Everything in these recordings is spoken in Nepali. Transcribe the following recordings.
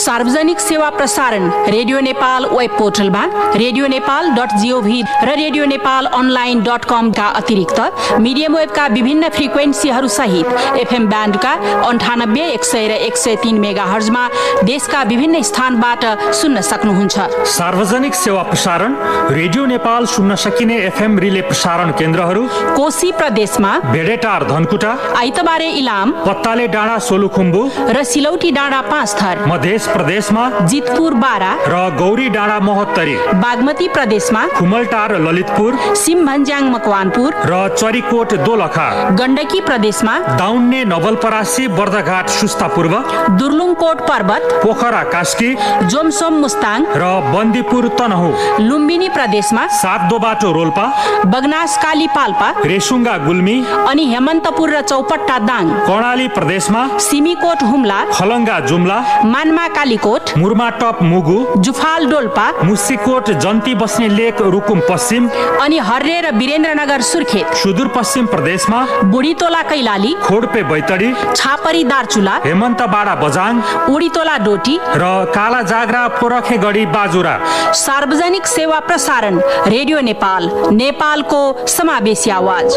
सार्वजनिक सेवा प्रसारण रेडियो नेपाल वेब पोर्टलमा radionepal.gov र रेडियो नेपाल online.com का अतिरिक्त मिडियम वेबका विभिन्न फ्रिक्वेन्सीहरू सहित एफएम ब्यान्डका 98, 100 र 103 मेगाहर्जमा देशका विभिन्न स्थानबाट सुन्न सक्नुहुन्छ। सार्वजनिक सेवा प्रसारण रेडियो नेपाल सुन्न सकिने एफएम रिले प्रसारण केन्द्रहरू कोशी प्रदेशमा भेडेटार धनकुटा, आइतबारे इलाम, पत्ताले डाँडा सोलुखुम्बु र सिलौटी डाँडा 5 थर, मध्य प्रदेशमा जितपुर 12 र गौरी डाँडा महोत्तरी, बागमती प्रदेशमा खुमलटार ललितपुर, सिमभन्ज्याङ मकवानपुर र चरीकोट दोलखा, गण्डकी प्रदेशमा दाउन्ने नवलपरासी बर्दघाट सुस्ता पूर्व, दुर्लुङकोट पर्वत, पोखरा कास्की, जोमसोम मुस्ताङ र बन्दीपुर तनहु, लुम्बिनी प्रदेशमा सातदोबाटो रोल्पा, बगनास काली पाल्पा, रेसुङ्गा गुल्मी अनि हेमन्तपुर र चौपट्टा दाङ, कर्णाली प्रदेशमा सिमीकोट हुम्ला, खलङ्गा जुम्ला, मानमा कालीकोट, मुर्माटप मुगु, जुफाल डोल्पा, मुसिकोट जन्ती बस्ने लेक रुकुम पश्चिम, अनि हर्रे र वीरेन्द्रनगर सुर्खेत, सुदूरपश्चिम प्रदेशमा बुढीतोला कैलाली, खोडपे बैतडी, छापरी दार्चुला, हेमन्तबाडा बजाङ, उडीतोला डोटी र काला जाग्रा पोरखेगढी बाजुरा। सार्वजनिक सेवा प्रसारण रेडियो नेपाल, नेपालको समावेशी आवाज।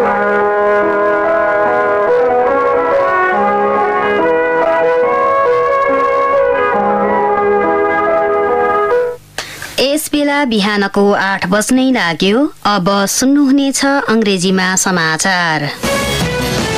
यस बेला बिहानको 8 बज्नै लाग्यो। अब सुन्नुहुनेछ अंग्रेजीमा समाचार।